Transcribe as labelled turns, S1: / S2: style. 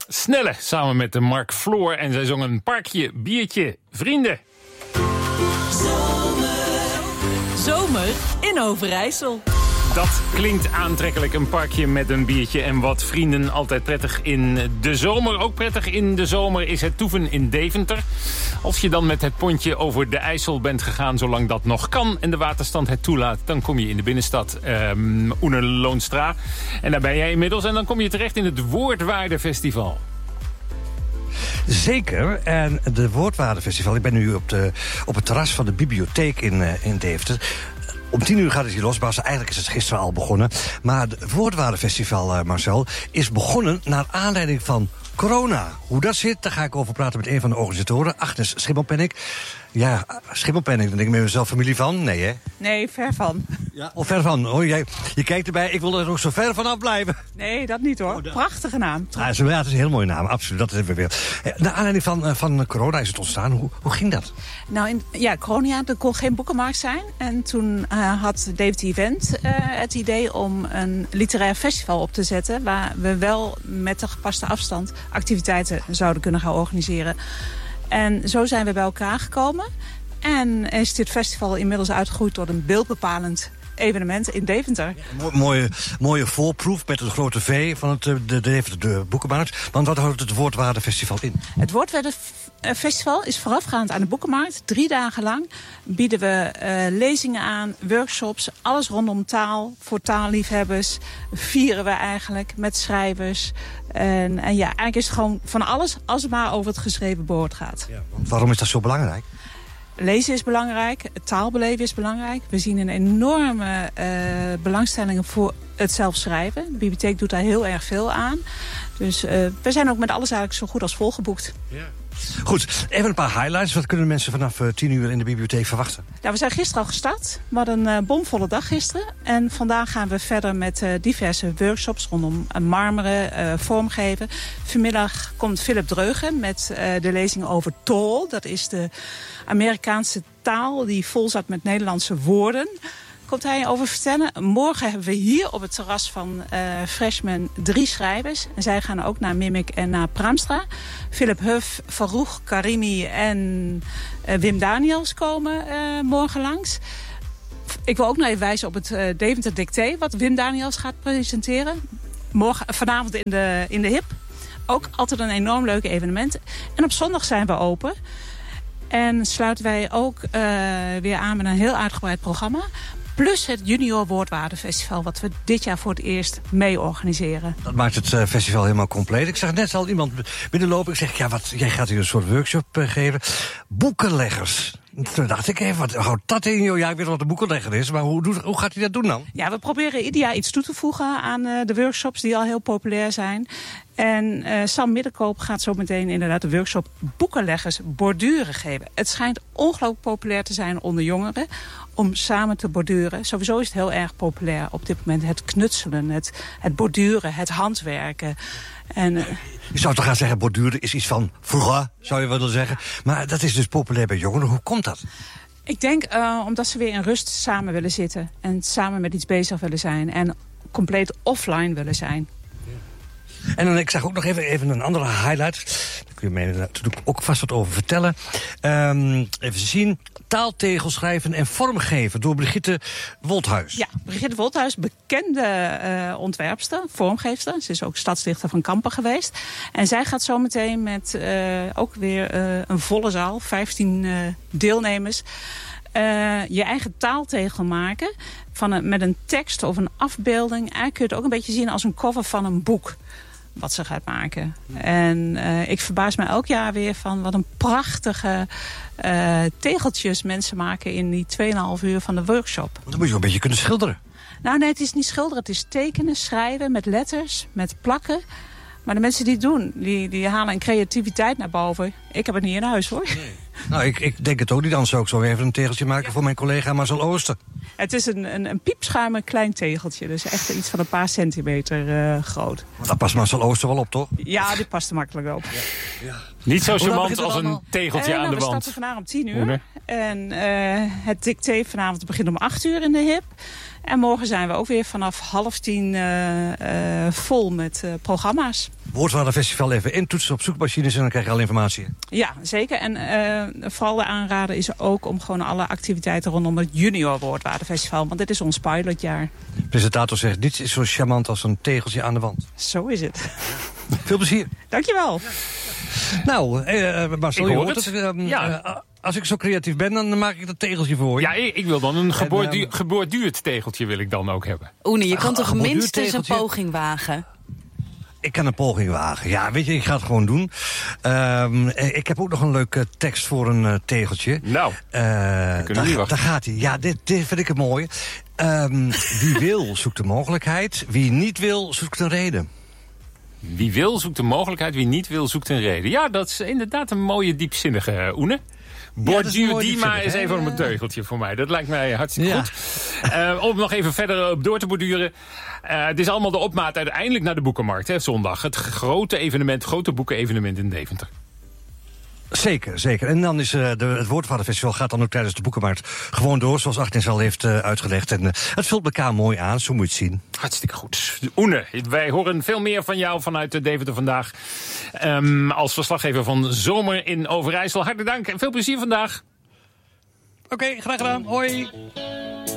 S1: Snelle samen met de Mark Floor. En zij zongen een parkje, biertje, vrienden.
S2: Zomer in Overijssel.
S1: Dat klinkt aantrekkelijk, een parkje met een biertje en wat vrienden. Altijd prettig in de zomer. Ook prettig in de zomer is het toeven in Deventer. Als je dan met het pontje over de IJssel bent gegaan, zolang dat nog kan en de waterstand het toelaat, dan kom je in de binnenstad Oenerloonstra. En daar ben jij inmiddels en dan kom je terecht in het Woordwaardefestival.
S3: Zeker. En de Woordwaardefestival, ik ben nu op het terras van de bibliotheek in Deventer. Om 10 uur gaat het hier losbarsten. Eigenlijk is het gisteren al begonnen. Maar het Woordwaardefestival, Marcel, is begonnen naar aanleiding van corona. Hoe dat zit, daar ga ik over praten met een van de organisatoren, Agnes Schimmelpenninck. Ja, Schimmelpenninck, dan denk ik met mezelf familie van? Nee, hè?
S4: Nee, ver van.
S3: Ja, of ver van. Oh, je kijkt erbij, ik wil er ook zo ver vanaf blijven.
S4: Nee, dat niet hoor. Prachtige naam.
S3: Ja, het is een hele mooie naam, absoluut. Dat hebben we weer. Naar aanleiding van corona is het ontstaan. Hoe ging dat?
S4: Nou, corona, er kon geen boekenmarkt zijn. En toen had David Event het idee om een literair festival op te zetten, waar we wel met de gepaste afstand activiteiten zouden kunnen gaan organiseren. En zo zijn we bij elkaar gekomen. En is dit festival inmiddels uitgegroeid tot een beeldbepalend evenement in Deventer.
S3: Ja, mooie voorproef met een grote V van de Deventer Boekenmarkt. Want wat houdt het Woordwaardefestival in? Het
S4: Woordwaardefestival is voorafgaand aan de Boekenmarkt. 3 dagen lang bieden we lezingen aan, workshops, alles rondom taal, voor taalliefhebbers. Vieren we eigenlijk met schrijvers. En ja, eigenlijk is het gewoon van alles als het maar over het geschreven woord gaat.
S3: Ja, want waarom is dat zo belangrijk?
S4: Lezen is belangrijk, het taalbeleven is belangrijk. We zien een enorme belangstelling voor het zelf schrijven. De bibliotheek doet daar heel erg veel aan. Dus we zijn ook met alles eigenlijk zo goed als volgeboekt.
S3: Ja. Goed, even een paar highlights. Wat kunnen mensen vanaf 10 uur in de bibliotheek verwachten?
S4: Nou, we zijn gisteren al gestart. We hadden een bomvolle dag gisteren. En vandaag gaan we verder met diverse workshops rondom marmeren, vormgeven. Vanmiddag komt Philip Dreugen met de lezing over tol. Dat is de Amerikaanse taal die vol zat met Nederlandse woorden. Komt hij over vertellen. Morgen hebben we hier op het terras van Freshman 3 schrijvers. En zij gaan ook naar Mimic en naar Praamstra. Philip Huff, Farouk Karimi en Wim Daniels komen morgen langs. Ik wil ook nog even wijzen op het Deventer Dicté, wat Wim Daniels gaat presenteren. Vanavond in de HIP. Ook altijd een enorm leuk evenement. En op zondag zijn we open. En sluiten wij ook weer aan met een heel uitgebreid programma. Plus het Junior Woordwaardefestival, wat we dit jaar voor het eerst mee organiseren. Dat
S3: maakt het festival helemaal compleet. Ik zag net al iemand binnenlopen. Ik zeg, jij gaat hier een soort workshop geven. Boekenleggers. Toen dacht ik even, wat houdt dat in? Ja, ik weet wat een boekenlegger is, maar hoe gaat hij dat doen dan?
S4: Ja, we proberen ieder jaar iets toe te voegen aan de workshops die al heel populair zijn. En Sam Middenkoop gaat zo meteen inderdaad de workshop Boekenleggers borduren geven. Het schijnt ongelooflijk populair te zijn onder jongeren om samen te borduren. Sowieso is het heel erg populair op dit moment. Het knutselen, het borduren, het handwerken. En
S3: je zou toch gaan zeggen, borduren is iets van vroeger, zou je willen zeggen. Maar dat is dus populair bij jongeren. Hoe komt dat?
S4: Ik denk omdat ze weer in rust samen willen zitten. En samen met iets bezig willen zijn. En compleet offline willen zijn.
S3: En dan, ik zag ook nog even een andere highlight. Daar kun je mij natuurlijk ook vast wat over vertellen. Even zien. Taaltegel schrijven en vormgeven door Brigitte Wolthuis.
S4: Ja, Brigitte Wolthuis, bekende ontwerpster, vormgeefster. Ze is ook stadsdichter van Kampen geweest. En zij gaat zo meteen met ook weer een volle zaal, 15 deelnemers, je eigen taaltegel maken met een tekst of een afbeelding. Eigenlijk kun je het ook een beetje zien als een cover van een boek wat ze gaat maken. En ik verbaas me elk jaar weer van wat een prachtige tegeltjes mensen maken in die 2,5 uur van de workshop.
S3: Dan moet je ook een beetje kunnen schilderen.
S4: Nou nee, het is niet schilderen, het is tekenen, schrijven met letters, met plakken. Maar de mensen die het doen, die halen een creativiteit naar boven. Ik heb het niet in huis hoor. Nee.
S3: Nou, ik denk het ook niet, anders zou ik zo even een tegeltje maken voor mijn collega Marcel Ooster.
S4: Het is een piepschuimer klein tegeltje, dus echt iets van een paar centimeter groot.
S3: Daar past Marcel Ooster wel op, toch?
S4: Ja, die past er makkelijk op. Ja.
S1: Niet zo charmant als een tegeltje aan de wand.
S4: We starten vanavond om 10 uur. En het dicté vanavond begint om 8 uur in de HIP. En morgen zijn we ook weer vanaf 9:30 vol met programma's.
S3: Woordwaardenfestival even intoetsen op zoekmachines en dan krijg je al informatie.
S4: Ja, zeker. En vooral de aanrader is ook om gewoon alle activiteiten rondom het Junior Woordwaardenfestival. Want dit is ons pilotjaar.
S3: De presentator zegt, niets is zo charmant als een tegeltje aan de wand.
S4: Zo is het.
S3: Veel plezier.
S4: Dankjewel.
S3: Nou, Marcel,
S1: Ik
S3: je
S1: hoor
S3: hoort
S1: het.
S3: het. Als ik zo creatief ben, dan maak ik dat tegeltje voor je.
S1: Ja, ik wil dan een geborduurd tegeltje wil ik dan ook hebben.
S5: Oene, je kan toch
S3: geborduurd
S5: minstens een
S3: tegeltje?
S5: poging wagen?
S3: Ik kan een poging wagen. Ja, weet je, ik ga het gewoon doen. Ik heb ook nog een leuke tekst voor een tegeltje.
S1: Nou,
S3: daar gaat hij. Ja, dit vind ik het mooie. Wie wil, zoekt de mogelijkheid. Wie niet wil, zoekt een reden.
S1: Wie wil, zoekt een mogelijkheid. Wie niet wil, zoekt een reden. Ja, dat is inderdaad een mooie diepzinnige, Oene. Borduur die maar eens even op een teugeltje voor mij. Dat lijkt mij hartstikke goed. Om nog even verder op door te borduren. Het is allemaal de opmaat uiteindelijk naar de boekenmarkt, hè, zondag. Het grote boekenevenement in Deventer.
S3: Zeker, zeker. En dan is het Woordwaardenfestival gaat dan ook tijdens de boekenmarkt gewoon door, zoals Agnes al heeft uitgelegd. En het vult elkaar mooi aan, zo moet je het zien.
S1: Hartstikke goed. Oene, wij horen veel meer van jou vanuit Deventer vandaag. Als verslaggever van Zomer in Overijssel. Hartelijk dank en veel plezier vandaag.
S3: Oké, graag gedaan. Hoi.